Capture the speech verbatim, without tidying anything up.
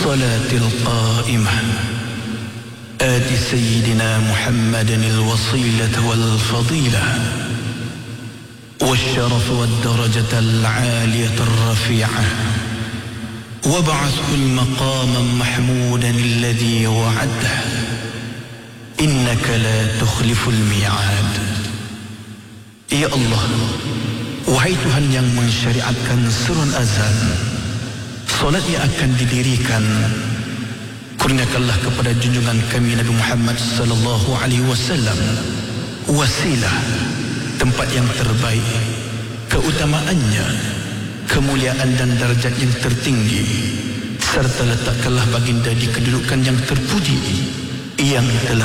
والصلاة القائمة آت سيدنا محمد الوصيلة والفضيلة والشرف والدرجة العالية الرفيعة وابعثه المقاما محمودا الذي وعده إنك لا تخلف الميعاد. Ya Allah, wahai Tuhan yang mensyariatkan surun azan, solat yang akan didirikan, kurniakanlah kepada junjungan kami Nabi Muhammad sallallahu alaihi wasallam wasilah, tempat yang terbaik, keutamaannya, kemuliaan dan darjat yang tertinggi, serta letakkanlah baginda di kedudukan yang terpuji yang telah